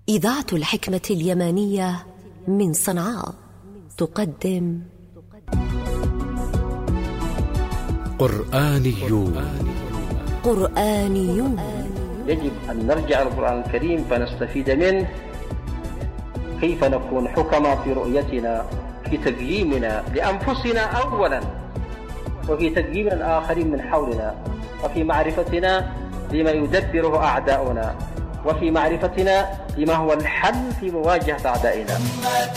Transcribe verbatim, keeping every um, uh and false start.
إذاعة الحكمة اليمانية من صنعاء تقدم قرآنيون. قرآنيون يجب أن نرجع القرآن الكريم فنستفيد منه، كيف نكون حكما في رؤيتنا، في تقييمنا لأنفسنا أولا، وفي تقييم الآخرين من حولنا، وفي معرفتنا لما يدبره أعداؤنا، وفي معرفتنا لما هو الحل في مواجهة أعدائنا.